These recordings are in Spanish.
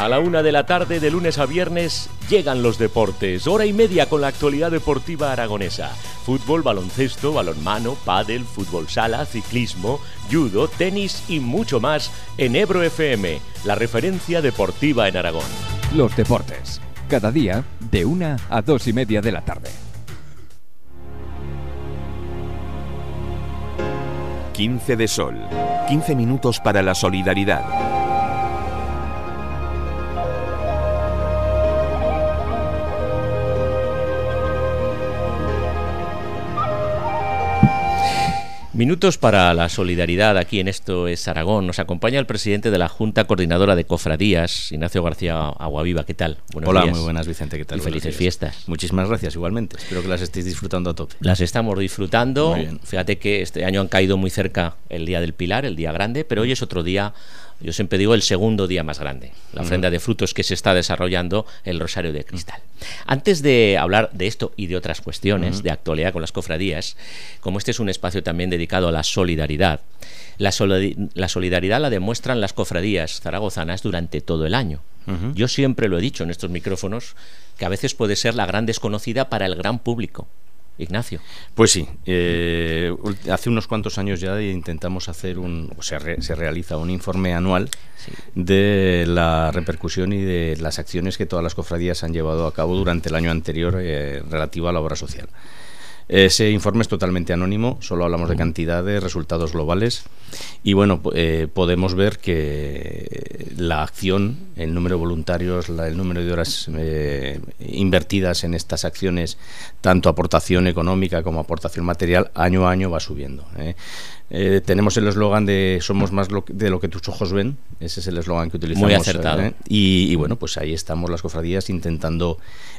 A la 1 de la tarde, de lunes a viernes, llegan los deportes. Hora y media con la actualidad deportiva aragonesa. Fútbol, baloncesto, balonmano, pádel, fútbol sala, ciclismo, judo, tenis y mucho más en Ebro FM, la referencia deportiva en Aragón. Los deportes, cada día de 1 a 2 y media de la tarde. 15 de sol, 15 minutos para la solidaridad. Minutos para la solidaridad aquí en Esto es Aragón. Nos acompaña el presidente de la Junta Coordinadora de Cofradías, Ignacio García Aguaviva. ¿Qué tal? Buenos días. Muy buenas, Vicente. ¿Qué tal? Y felices fiestas. Muchísimas gracias, igualmente. Espero que las estéis disfrutando a tope. Las estamos disfrutando. Muy bien. Fíjate que este año han caído muy cerca el Día del Pilar, el día grande, pero hoy es otro día. Yo siempre digo el segundo día más grande, la ofrenda de frutos que se está desarrollando el Rosario de Cristal. Antes de hablar de esto y de otras cuestiones de actualidad con las cofradías, como este es un espacio también dedicado a la solidaridad, la solidaridad la demuestran las cofradías zaragozanas durante todo el año. Yo siempre lo he dicho en estos micrófonos, que a veces puede ser la gran desconocida para el gran público. Ignacio. Pues sí, hace unos cuantos años ya intentamos hacer se realiza un informe anual de la repercusión y de las acciones que todas las cofradías han llevado a cabo durante el año anterior relativo a la obra social. Ese informe es totalmente anónimo, solo hablamos de cantidades, resultados globales y bueno, podemos ver que la acción, el número de voluntarios, el número de horas invertidas en estas acciones, tanto aportación económica como aportación material, año a año va subiendo. Tenemos el eslogan de somos más de lo que tus ojos ven. Ese es el eslogan que utilizamos. Muy acertado. Y bueno, pues ahí estamos las cofradías intentando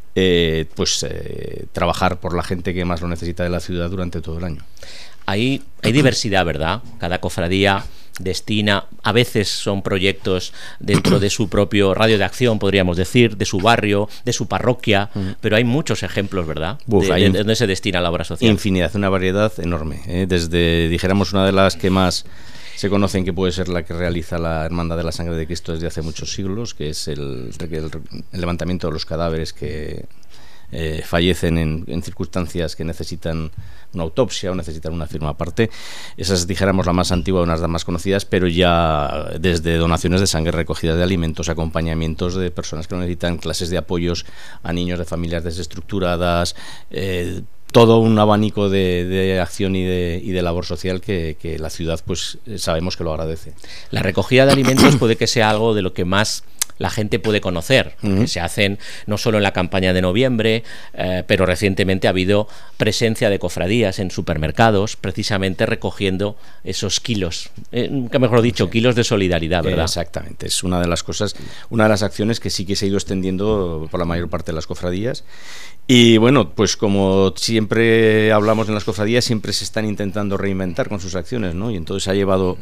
trabajar por la gente que más lo necesita de la ciudad durante todo el año. Hay diversidad, ¿verdad? Cada cofradía destina, a veces son proyectos dentro de su propio radio de acción, podríamos decir, de su barrio, de su parroquia, pero hay muchos ejemplos, ¿verdad? De donde se destina la obra social. Infinidad, una variedad enorme. Desde, dijéramos, una de las que más se conocen, que puede ser la que realiza la Hermandad de la Sangre de Cristo desde hace muchos siglos, que es el levantamiento de los cadáveres que fallecen en circunstancias que necesitan una autopsia o necesitan una firma aparte. Esa es, dijéramos, la más antigua, una de las más conocidas, pero ya desde donaciones de sangre, recogida de alimentos, acompañamientos de personas que lo necesitan, clases de apoyos a niños de familias desestructuradas, todo un abanico de acción y de labor social que la ciudad pues sabemos que lo agradece. La recogida de alimentos puede que sea algo de lo que más la gente puede conocer, que se hacen no solo en la campaña de noviembre, pero recientemente ha habido presencia de cofradías en supermercados, precisamente recogiendo esos kilos, nunca mejor dicho, kilos de solidaridad, ¿verdad? Exactamente, es una de las cosas, una de las acciones que sí que se ha ido extendiendo por la mayor parte de las cofradías. Y bueno, pues como siempre hablamos en las cofradías, siempre se están intentando reinventar con sus acciones, ¿no? Y entonces ha llevado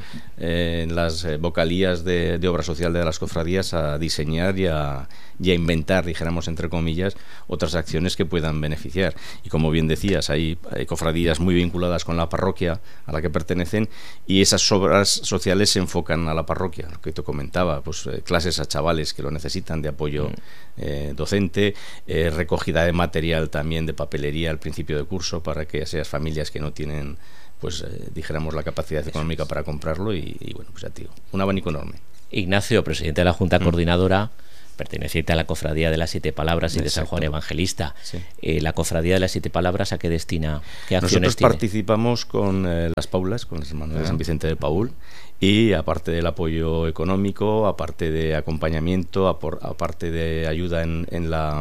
las vocalías de obra social de las cofradías a diseñar y a inventar, dijéramos entre comillas, otras acciones que puedan beneficiar. Y como bien decías, hay cofradías muy vinculadas con la parroquia a la que pertenecen y esas obras sociales se enfocan a la parroquia, lo que te comentaba, pues clases a chavales que lo necesitan de apoyo docente, recogida de material también de papelería al principio de curso para que esas familias que no tienen pues dijéramos la capacidad económica para comprarlo y bueno, pues ya te digo, un abanico enorme. Ignacio, presidente de la Junta Coordinadora, perteneciente a la Cofradía de las Siete Palabras y de San Juan Evangelista. Sí. La Cofradía de las Siete Palabras, ¿a qué destina? ¿Qué acciones Nosotros tiene? Participamos con las Paulas, con los hermanos de San Vicente de Paúl, y aparte del apoyo económico, aparte de acompañamiento, aparte de ayuda en la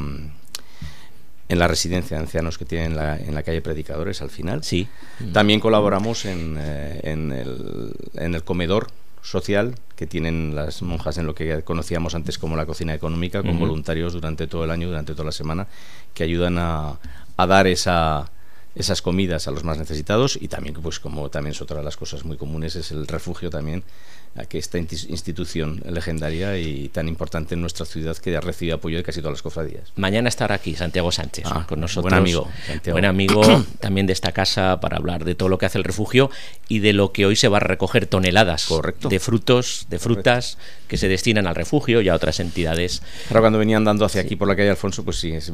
residencia de ancianos que tienen en la calle Predicadores al final. Sí. También colaboramos en el comedor social que tienen las monjas en lo que conocíamos antes como la cocina económica, con voluntarios durante todo el año, durante toda la semana, que ayudan a dar esa esas comidas a los más necesitados, y también, pues como también es otra de las cosas muy comunes, es el refugio también, a que esta institución legendaria y tan importante en nuestra ciudad, que recibe apoyo de casi todas las cofradías. Mañana estará aquí Santiago Sánchez con nosotros. Buen amigo, Santiago. Buen amigo también de esta casa, para hablar de todo lo que hace el refugio y de lo que hoy se va a recoger toneladas. Correcto. De frutos, de frutas. Correcto. Que se destinan al refugio y a otras entidades. Ahora, cuando venía andando hacia aquí por la calle Alfonso, pues sí,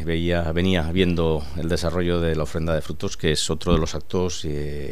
venía viendo el desarrollo de la ofrenda de frutos, que es otro de los actos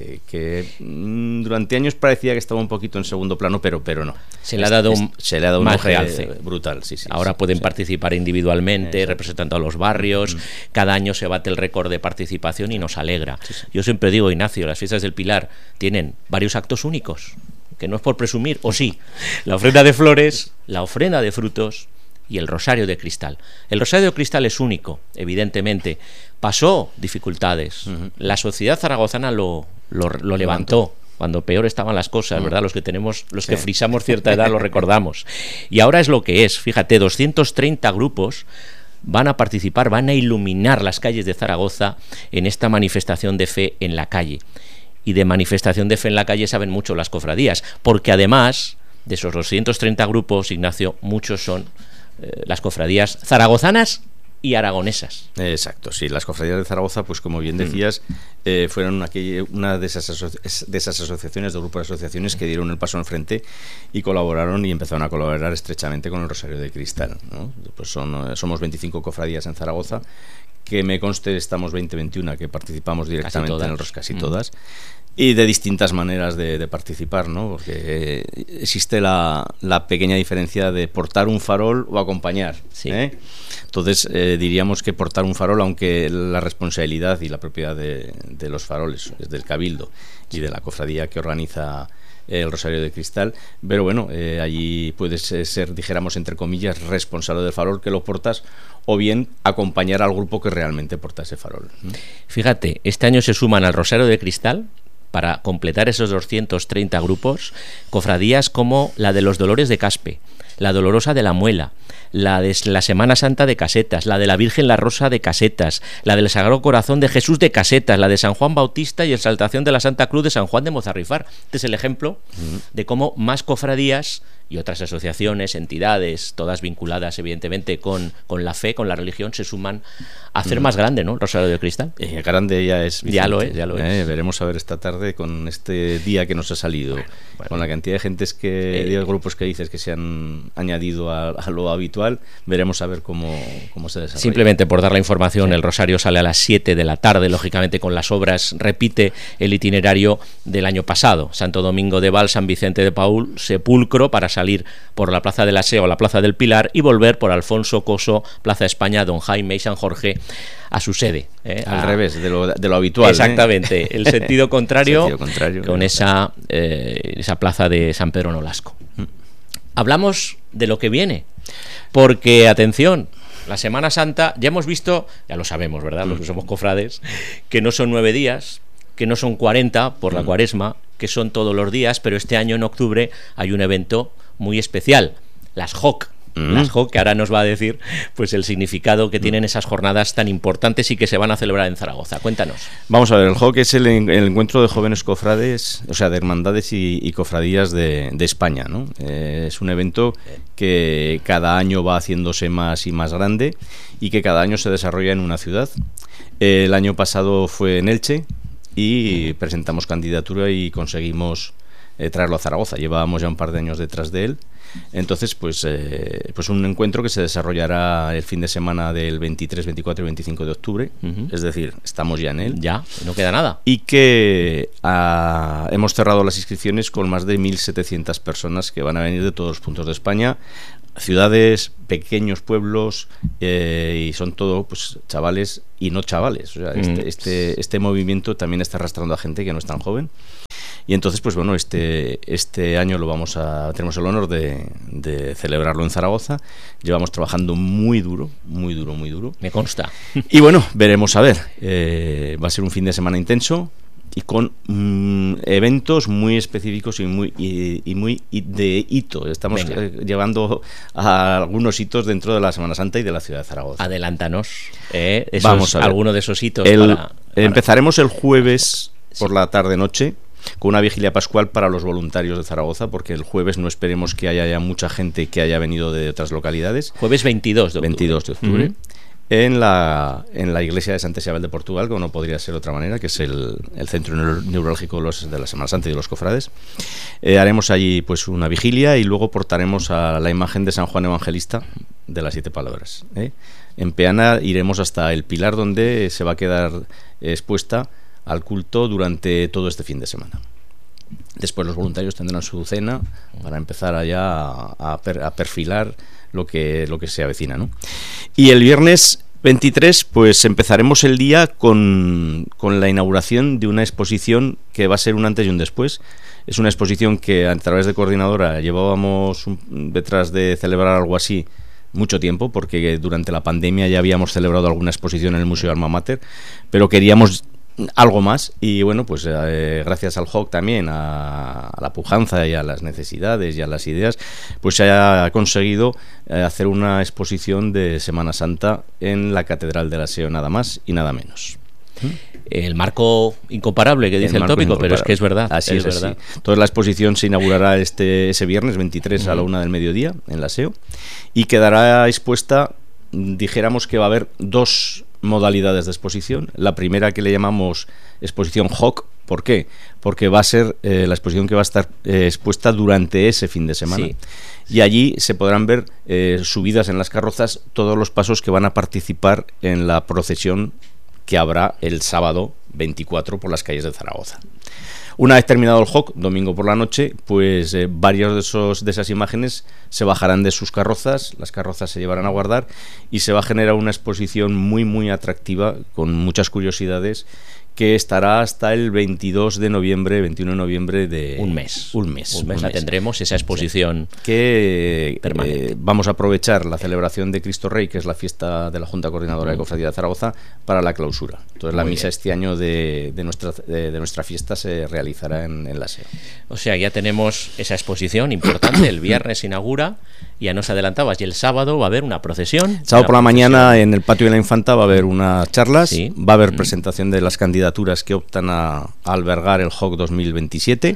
que durante años parecía que estaba un poquito en segundo plano, pero no. Se le ha dado un más realce brutal. Sí, ahora pueden participar individualmente, representando a los barrios. Cada año se bate el récord de participación y nos alegra. Sí. Yo siempre digo, Ignacio, las fiestas del Pilar tienen varios actos únicos, que no es por presumir, o sí, la ofrenda de flores, la ofrenda de frutos y el rosario de cristal. El rosario de cristal es único, evidentemente. Pasó dificultades. La sociedad zaragozana lo levantó cuando peor estaban las cosas, ¿verdad? Los que frisamos cierta edad lo recordamos. Y ahora es lo que es. Fíjate, 230 grupos van a participar, van a iluminar las calles de Zaragoza en esta manifestación de fe en la calle. Y de manifestación de fe en la calle saben mucho las cofradías, porque además de esos 230 grupos, Ignacio, muchos son las cofradías zaragozanas y aragonesas. Exacto, sí, las cofradías de Zaragoza, pues como bien decías, fueron una de esas asociaciones, de grupos de asociaciones que dieron el paso al frente y colaboraron y empezaron a colaborar estrechamente con el Rosario de Cristal, ¿no? Pues somos 25 cofradías en Zaragoza, que me conste estamos 20-21 que participamos directamente en el casi todas, y de distintas maneras de participar, ¿no? Porque existe la pequeña diferencia de portar un farol o acompañar, sí. Entonces diríamos que portar un farol, aunque la responsabilidad y la propiedad de los faroles es del Cabildo y de la cofradía que organiza el Rosario de Cristal, pero bueno, allí puedes ser, dijéramos entre comillas, responsable del farol que lo portas, o bien acompañar al grupo que realmente porta ese farol. Fíjate, este año se suman al Rosario de Cristal, para completar esos 230 grupos, cofradías como la de los Dolores de Caspe, la Dolorosa de la Muela, la de la Semana Santa de Casetas, la de la Virgen la Rosa de Casetas, la del Sagrado Corazón de Jesús de Casetas, la de San Juan Bautista y Exaltación de la Santa Cruz de San Juan de Mozarrifar. Este es el ejemplo de cómo más cofradías y otras asociaciones, entidades, todas vinculadas evidentemente con la fe, con la religión, se suman a hacer más grande, ¿no?, el Rosario de Cristal. Grande ya es, Vicente. Ya lo es. Veremos a ver esta tarde con este día que nos ha salido, con la cantidad de gentes de grupos que dices que se han añadido a lo habitual, veremos a ver cómo se desarrolla. Simplemente por dar la información, el Rosario sale a las 7 de la tarde, lógicamente con las obras, repite el itinerario del año pasado: Santo Domingo de Val, San Vicente de Paúl, Sepulcro, para salir por la Plaza del Aseo, la Plaza del Pilar, y volver por Alfonso Coso, Plaza España, Don Jaime y San Jorge a su sede. Al revés de lo habitual. Exactamente, el sentido contrario, con esa plaza de San Pedro Nolasco. Hablamos de lo que viene, porque, atención, la Semana Santa, ya hemos visto, ya lo sabemos, ¿verdad?, los que somos cofrades, que no son 9 días, que no son 40 por la Cuaresma, que son todos los días, pero este año en octubre hay un evento muy especial, las JOC. Las JOC, que ahora nos va a decir pues el significado que tienen esas jornadas tan importantes y que se van a celebrar en Zaragoza. Cuéntanos. Vamos a ver, el JOC es el encuentro de jóvenes cofrades, o sea, de hermandades y cofradías de España, ¿no? Es un evento que cada año va haciéndose más y más grande y que cada año se desarrolla en una ciudad. El año pasado fue en Elche y presentamos candidatura y conseguimos traerlo a Zaragoza. Llevábamos ya un par de años detrás de él. Entonces, pues un encuentro que se desarrollará el fin de semana del 23, 24 y 25 de octubre, es decir, estamos ya en él. Ya, no queda nada. Y que hemos cerrado las inscripciones con más de 1.700 personas que van a venir de todos los puntos de España, ciudades, pequeños pueblos, y son todo pues chavales y no chavales. O sea, este movimiento también está arrastrando a gente que no es tan joven. Y entonces, pues bueno, este año tenemos el honor de celebrarlo en Zaragoza. Llevamos trabajando muy duro. Me consta. Y bueno, veremos a ver. Va a ser un fin de semana intenso. y con eventos muy específicos y muy de hito. Estamos llevando a algunos hitos dentro de la Semana Santa y de la ciudad de Zaragoza. Adelántanos Vamos a ver. alguno de esos hitos. Empezaremos el jueves por la tarde-noche con una vigilia pascual para los voluntarios de Zaragoza, porque el jueves no esperemos que haya ya mucha gente que haya venido de otras localidades. Jueves 22 de octubre. 22 de octubre. En la iglesia de Santa Isabel de Portugal, como no podría ser de otra manera, que es el centro neurálgico de la Semana Santa y de los cofrades. Haremos allí pues una vigilia y luego portaremos a la imagen de San Juan Evangelista de las 7 palabras. En Peana iremos hasta el Pilar, donde se va a quedar expuesta al culto durante todo este fin de semana. Después los voluntarios tendrán su cena para empezar allá a perfilar lo que se avecina, ¿no? Y el viernes 23 pues empezaremos el día con la inauguración de una exposición que va a ser un antes y un después. Es una exposición que a través de Coordinadora llevábamos detrás de celebrar algo así mucho tiempo, porque durante la pandemia ya habíamos celebrado alguna exposición en el Museo Alma Mater, pero queríamos algo más y bueno, pues gracias al HOC también, a la pujanza y a las necesidades y a las ideas, pues se ha conseguido hacer una exposición de Semana Santa en la Catedral de la SEO, nada más y nada menos. El marco incomparable que dice el tópico, pero es que es verdad. Así es verdad. Entonces la exposición se inaugurará ese viernes 23 a la 1 del mediodía en la SEO y quedará expuesta, dijéramos que va a haber 2 modalidades de exposición. La primera, que le llamamos exposición HOC. ¿Por qué? Porque va a ser la exposición que va a estar expuesta durante ese fin de semana. Sí. Y allí se podrán ver subidas en las carrozas todos los pasos que van a participar en la procesión que habrá el sábado 24 por las calles de Zaragoza. Una vez terminado el HOC, domingo por la noche, pues varios de esas imágenes se bajarán de sus carrozas, las carrozas se llevarán a guardar y se va a generar una exposición muy muy atractiva con muchas curiosidades que estará hasta el 21 de noviembre de... Un mes la tendremos, esa exposición, sí, que vamos a aprovechar la celebración de Cristo Rey, que es la fiesta de la Junta Coordinadora de Cofradía de Zaragoza, para la clausura. Entonces la misa este año de nuestra fiesta se realizará en la SEO. O sea, ya tenemos esa exposición importante, el viernes se inaugura, ya nos adelantabas, y el sábado va a haber una procesión. Sábado por la mañana en el patio de la Infanta va a haber unas charlas, sí, va a haber presentación de las candidaturas que optan a albergar el HOC 2027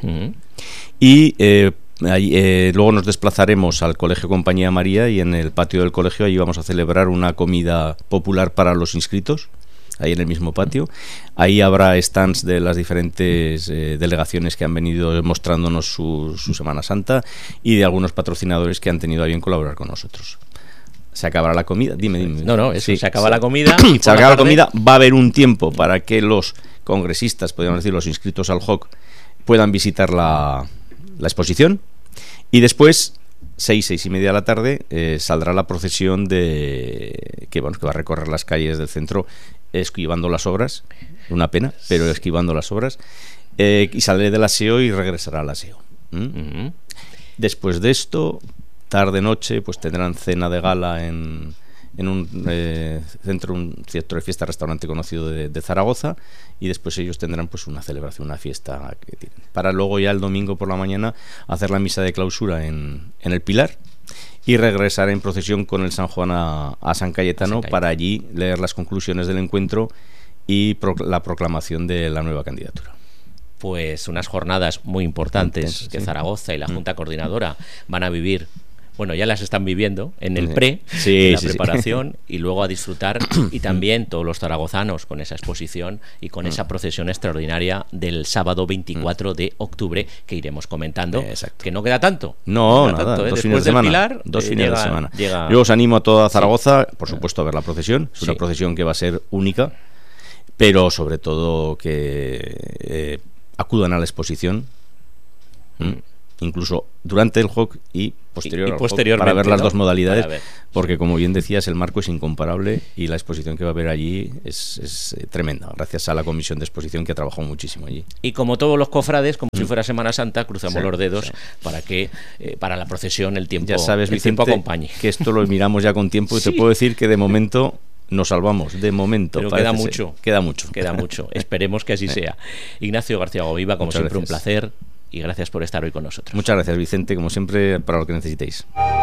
y luego nos desplazaremos al Colegio Compañía María y en el patio del colegio allí vamos a celebrar una comida popular para los inscritos, ahí en el mismo patio. Ahí habrá stands de las diferentes delegaciones que han venido mostrándonos su Semana Santa y de algunos patrocinadores que han tenido a bien colaborar con nosotros. Se acabará la comida, dime. No, eso, sí, se acaba la comida. Y se acaba la comida, va a haber un tiempo para que los congresistas, podríamos decir los inscritos al HOC, puedan visitar la exposición. Y después, 6:30 de la tarde, saldrá la procesión que va a recorrer las calles del centro esquivando las obras. Una pena, pero esquivando las obras. Y saldrá de la SEO y regresará a la SEO. Después de esto, tarde-noche, pues tendrán cena de gala en un centro de fiesta, restaurante conocido de Zaragoza, y después ellos tendrán pues una celebración, una fiesta para luego ya el domingo por la mañana hacer la misa de clausura en el Pilar y regresar en procesión con el San Juan a San Cayetano para allí leer las conclusiones del encuentro y la proclamación de la nueva candidatura. Pues unas jornadas muy importantes que Zaragoza y la Junta Coordinadora van a vivir. Bueno, ya las están viviendo en el la preparación y luego a disfrutar, y también todos los zaragozanos con esa exposición y con esa procesión extraordinaria del sábado 24 de octubre que iremos comentando. Exacto. Que no queda tanto. No, nada, tanto, 2 fines de semana. Pilar, 2 fines de semana. Yo os animo a toda Zaragoza, por supuesto, a ver la procesión. Es una procesión que va a ser única, pero sobre todo que acudan a la exposición. Incluso durante el HOC y posteriormente, para ver las dos modalidades, porque como bien decías, el marco es incomparable y la exposición que va a haber allí es tremenda, gracias a la comisión de exposición que ha trabajado muchísimo allí. Y como todos los cofrades, como si fuera Semana Santa, cruzamos los dedos para que para la procesión el tiempo, ya sabes, el Vicente, tiempo acompañe. Que esto lo miramos ya con tiempo y te puedo decir que de momento nos salvamos de momento. Pero queda mucho. Queda mucho. Queda mucho. Esperemos que así sea. Ignacio García Goviva, como Muchas siempre, gracias. un placer y gracias por estar hoy con nosotros. Muchas gracias, Vicente, como siempre, para lo que necesitéis.